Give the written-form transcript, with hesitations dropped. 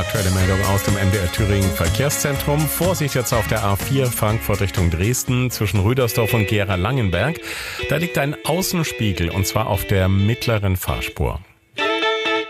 Aktuelle Meldung aus dem MDR Thüringen Verkehrszentrum. Vorsicht jetzt auf der A4 Frankfurt Richtung Dresden zwischen Rüdersdorf und Gera-Langenberg. Da liegt ein Außenspiegel und zwar auf der mittleren Fahrspur.